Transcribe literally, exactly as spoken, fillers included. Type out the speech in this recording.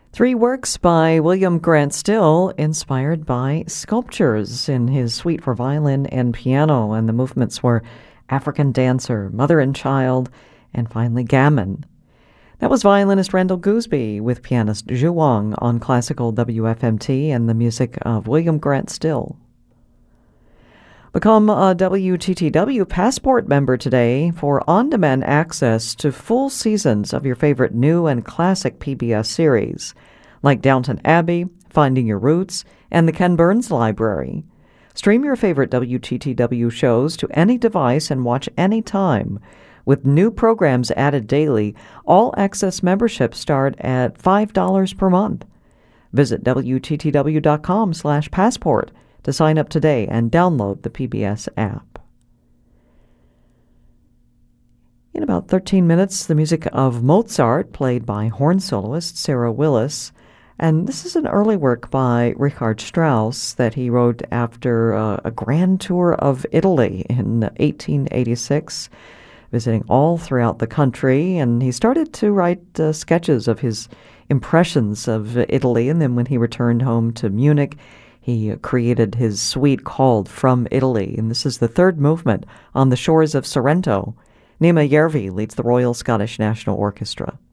Three works by William Grant Still inspired by sculptures in his suite for violin and piano, and the movements were African Dancer, Mother and Child, and finally Gammon. That was violinist Randall Gooseby with pianist Zhu Wang on classical W F M T and the music of William Grant Still. Become a W T T W Passport member today for on-demand access to full seasons of your favorite new and classic P B S series, like Downton Abbey, Finding Your Roots, and the Ken Burns Library. Stream your favorite W T T W shows to any device and watch anytime. With new programs added daily, all access memberships start at five dollars per month. Visit W T T W dot com slash passport to sign up today and download the P B S app. In about thirteen minutes, the music of Mozart, played by horn soloist Sarah Willis. And this is an early work by Richard Strauss that he wrote after uh, a grand tour of Italy in eighteen eighty-six, visiting all throughout the country. And he started to write uh, sketches of his impressions of Italy. And then when he returned home to Munich, he created his suite called From Italy, and this is the third movement on the shores of Sorrento. Nima Järvi leads the Royal Scottish National Orchestra.